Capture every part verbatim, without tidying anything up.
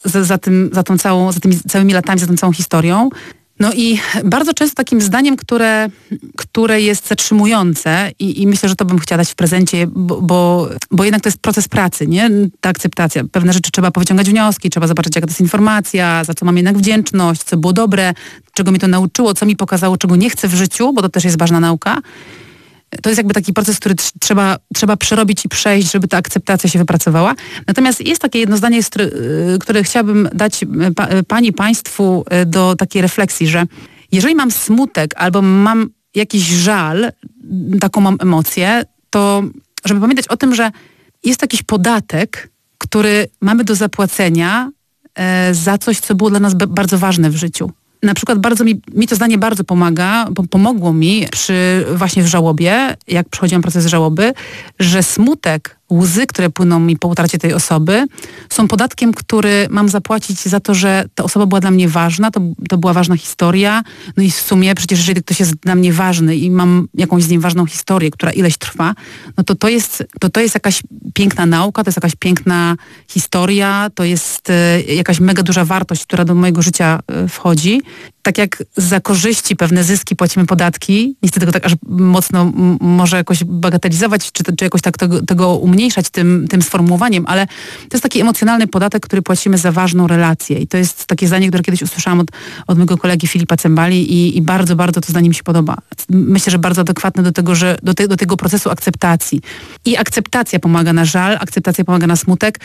za, za, tym, za, tą całą, za tymi całymi latami, za tą całą historią. No i bardzo często takim zdaniem, które, które jest zatrzymujące i, i myślę, że to bym chciała dać w prezencie, bo, bo, bo jednak to jest proces pracy, nie? Ta akceptacja. Pewne rzeczy trzeba powyciągać wnioski, trzeba zobaczyć, jaka to jest informacja, za co mam jednak wdzięczność, co było dobre, czego mi to nauczyło, co mi pokazało, czego nie chcę w życiu, bo to też jest ważna nauka. To jest jakby taki proces, który tr- trzeba, trzeba przerobić i przejść, żeby ta akceptacja się wypracowała. Natomiast jest takie jedno zdanie, które chciałabym dać pa, pani, państwu do takiej refleksji, że jeżeli mam smutek albo mam jakiś żal, taką mam emocję, to żeby pamiętać o tym, że jest jakiś podatek, który mamy do zapłacenia e, za coś, co było dla nas b- bardzo ważne w życiu. Na przykład bardzo mi, mi to zdanie bardzo pomaga, pomogło mi przy właśnie w żałobie, jak przechodziłam proces żałoby, że smutek, łzy, które płyną mi po utracie tej osoby, są podatkiem, który mam zapłacić za to, że ta osoba była dla mnie ważna, to, to była ważna historia. No i w sumie przecież jeżeli ktoś jest dla mnie ważny i mam jakąś z nim ważną historię, która ileś trwa, no to to jest, to, to jest jakaś piękna nauka, to jest jakaś piękna historia, to jest y, jakaś mega duża wartość, która do mojego życia y, wchodzi. Tak jak za korzyści, pewne zyski płacimy podatki, nie chcę tego tak aż mocno m- może jakoś bagatelizować, czy, czy jakoś tak tego, tego umniejszać tym, tym sformułowaniem, ale to jest taki emocjonalny podatek, który płacimy za ważną relację. I to jest takie zdanie, które kiedyś usłyszałam od, od mojego kolegi Filipa Cembali i, i bardzo, bardzo to zdanie mi się podoba. Myślę, że bardzo adekwatne do tego, że do, te, do tego procesu akceptacji. I akceptacja pomaga na żal, akceptacja pomaga na smutek,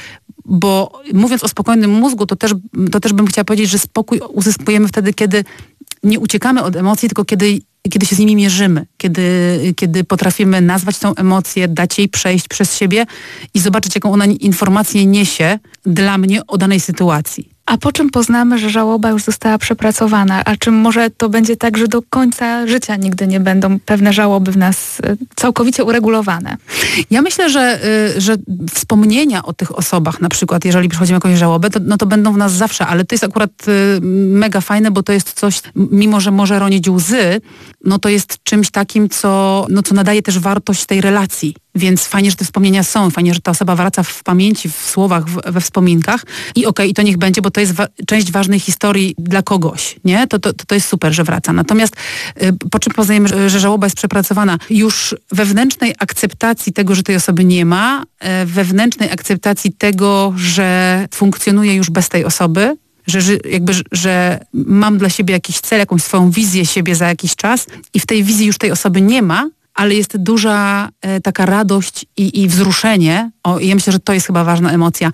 bo mówiąc o spokojnym mózgu, to też, to też bym chciała powiedzieć, że spokój uzyskujemy wtedy, kiedy nie uciekamy od emocji, tylko kiedy, kiedy się z nimi mierzymy, kiedy, kiedy potrafimy nazwać tą emocję, dać jej przejść przez siebie i zobaczyć, jaką ona informację niesie dla mnie o danej sytuacji. A po czym poznamy, że żałoba już została przepracowana? A czy może to będzie tak, że do końca życia nigdy nie będą pewne żałoby w nas całkowicie uregulowane? Ja myślę, że, że wspomnienia o tych osobach, na przykład jeżeli przychodzimy jakąś żałobę, to, no to będą w nas zawsze, ale to jest akurat mega fajne, bo to jest coś, mimo że może ronić łzy, no to jest czymś takim, co, no co nadaje też wartość tej relacji. Więc fajnie, że te wspomnienia są, fajnie, że ta osoba wraca w pamięci, w słowach, w, we wspominkach i okej, okay, i to niech będzie, bo to jest wa- część ważnej historii dla kogoś, nie? To, to, to jest super, że wraca. Natomiast y, po czym poznajemy, że, że żałoba jest przepracowana? Już wewnętrznej akceptacji tego, że tej osoby nie ma, y, wewnętrznej akceptacji tego, że funkcjonuje już bez tej osoby, że, że jakby, że mam dla siebie jakiś cel, jakąś swoją wizję siebie za jakiś czas i w tej wizji już tej osoby nie ma, ale jest duża e, taka radość i, i wzruszenie. O, i ja myślę, że to jest chyba ważna emocja,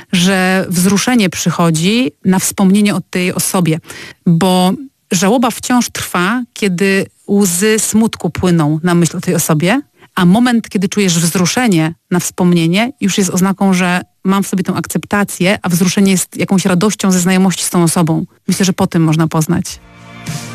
że wzruszenie przychodzi na wspomnienie o tej osobie, bo żałoba wciąż trwa, kiedy łzy smutku płyną na myśl o tej osobie, a moment, kiedy czujesz wzruszenie na wspomnienie, już jest oznaką, że mam w sobie tę akceptację, a wzruszenie jest jakąś radością ze znajomości z tą osobą. Myślę, że po tym można poznać.